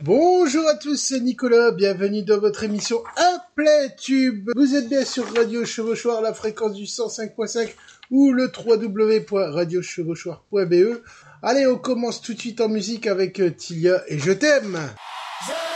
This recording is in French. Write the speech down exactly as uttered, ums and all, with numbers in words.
Bonjour à tous, c'est Nicolas, bienvenue dans votre émission Un Play Tube. Vous êtes bien sur Radio Chevauchoir, la fréquence du cent cinq point cinq ou le w w w point radio chevauchoir point b e. Allez, on commence tout de suite en musique avec Tilia et Je t'aime.